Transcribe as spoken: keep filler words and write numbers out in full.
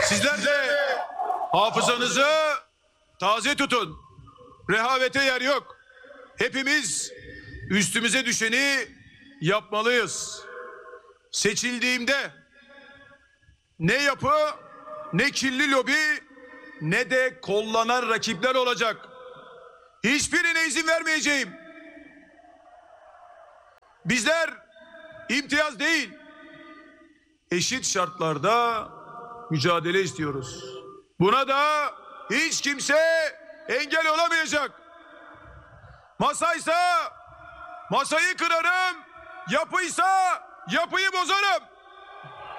Sizler de hafızanızı taze tutun. Rehavete yer yok. Hepimiz üstümüze düşeni yapmalıyız. Seçildiğimde ne yapı, ne kirli lobi, ne de kollanan rakipler olacak. Hiçbirine izin vermeyeceğim. Bizler imtiyaz değil, eşit şartlarda mücadele istiyoruz. Buna da hiç kimse engel olamayacak. Masaysa masayı kırarım, yapıysa yapıyı bozarım.